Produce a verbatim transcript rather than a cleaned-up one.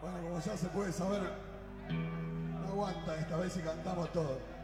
Bueno, como ya se puede saber, no aguanta esta vez y cantamos todo.